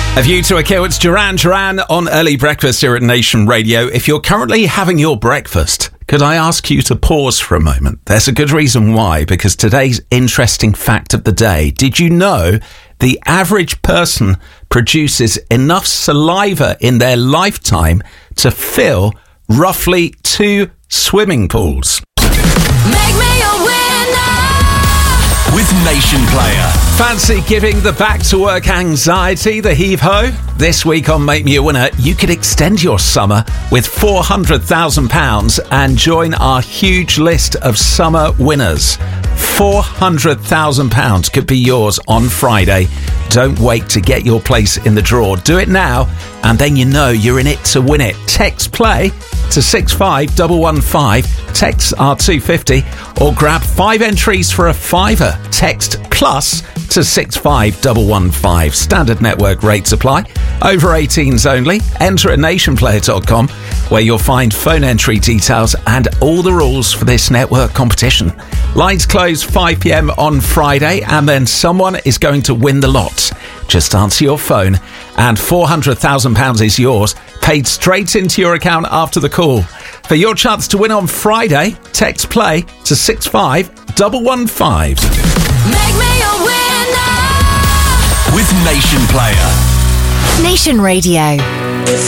A View to a Kill, it's Duran Duran on Early Breakfast here at Nation Radio. If you're currently having your breakfast, could I ask you to pause for a moment? There's a good reason why, because today's interesting fact of the day. Did you know the average person produces enough saliva in their lifetime to fill roughly 2 swimming pools? Make me a winner with Nation Player. Fancy giving the back-to-work anxiety the heave-ho? This week on Make Me a Winner, you could extend your summer with £400,000 and join our huge list of summer winners. £400,000 could be yours on Friday. Don't wait to get your place in the draw. Do it now, and then you know you're in it to win it. Text play to 65115, text R250, or grab 5 entries for a £5. Text plus to 65115. Standard network rates apply. Over 18s only. Enter at nationplayer.com, where you'll find phone entry details and all the rules for this network competition. Lines close 5 p.m. on Friday, and then someone is going to win the lot. Just answer your phone, and £400,000 is yours, paid straight into your account after the call. For your chance to win on Friday, text play to 65115. Make me a winner with Nation Player. Nation Radio.